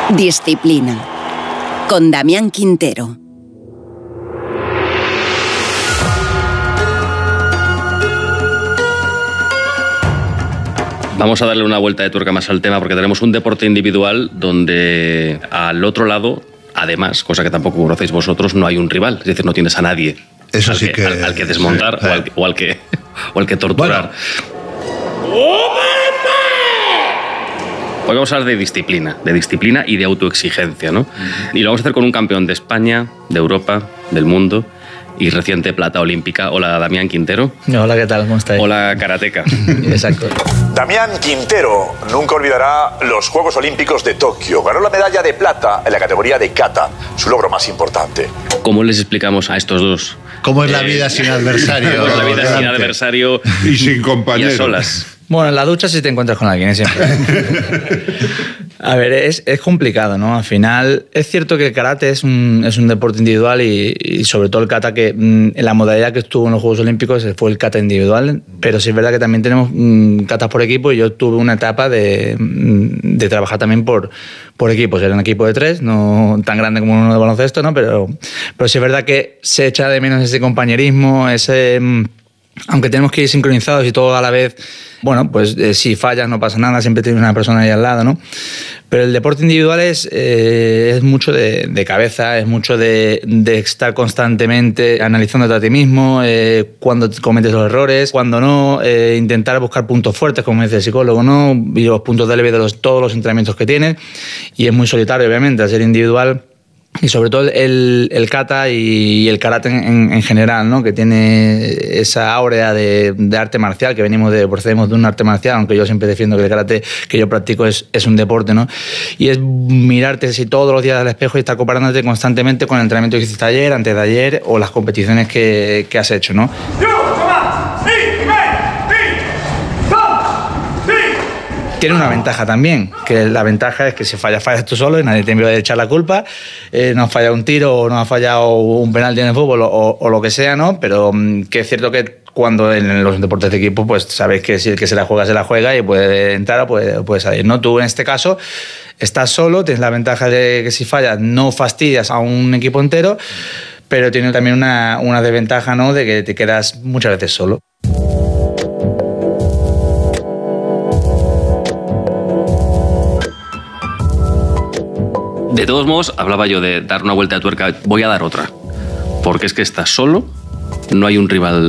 Disciplina. Con Damián Quintero. Vamos a darle una vuelta de tuerca más al tema porque tenemos un deporte individual donde al otro lado, además, cosa que tampoco conocéis vosotros, no hay un rival. Es decir, no tienes a nadie al que desmontar, sí, o al que torturar. Bueno. Hoy vamos a hablar de disciplina y de autoexigencia, ¿no? Y lo vamos a hacer con un campeón de España, de Europa, del mundo y reciente plata olímpica. Hola, Damián Quintero. Hola, ¿qué tal? ¿Cómo estáis? Hola, karateca. Exacto. Damián Quintero nunca olvidará los Juegos Olímpicos de Tokio. Ganó la medalla de plata en la categoría de kata, su logro más importante. ¿Cómo les explicamos a estos dos? ¿Cómo es la vida sin adversario? ¿Cómo es la vida sin adversario y sin compañero? Y a solas. Bueno, en la ducha sí te encuentras con alguien, siempre. A ver, es complicado, ¿no? Al final, es cierto que el karate es un deporte individual y sobre todo el kata, que en la modalidad que estuvo en los Juegos Olímpicos fue el kata individual, pero sí es verdad que también tenemos katas por equipo y yo tuve una etapa de trabajar también por equipos. Era un equipo de 3, no tan grande como uno de baloncesto, ¿no? Pero sí es verdad que se echa de menos ese compañerismo, aunque tenemos que ir sincronizados y todo a la vez, bueno, pues si fallas no pasa nada, siempre tienes una persona ahí al lado, ¿no? Pero el deporte individual es mucho de cabeza, es mucho de estar constantemente analizándote a ti mismo, cuando cometes los errores, cuando no, intentar buscar puntos fuertes, como dice el psicólogo, ¿no? Y los puntos débiles de todos los entrenamientos que tienes. Y es muy solitario, obviamente, al ser individual. Y sobre todo el kata y el karate en general, ¿no? Que tiene esa áurea de arte marcial, que procedemos de un arte marcial, aunque yo siempre defiendo que el karate que yo practico es un deporte, ¿no? Y es mirarte así todos los días al espejo y estar comparándote constantemente con el entrenamiento que hiciste ayer, antes de ayer, o las competiciones que has hecho, ¿no? Tiene una ventaja también, que la ventaja es que si fallas tú solo y nadie te envía a echar la culpa. No has fallado un tiro o no has fallado un penalti en el fútbol o lo que sea, ¿no? Pero que es cierto que cuando en los deportes de equipo, pues sabes que si el que se la juega y puede entrar o puede salir, ¿no? Tú en este caso estás solo, tienes la ventaja de que si fallas no fastidias a un equipo entero, pero tiene también una desventaja, ¿no? De que te quedas muchas veces solo. De todos modos, hablaba yo de dar una vuelta de tuerca. Voy a dar otra. Porque es que estás solo, no hay un rival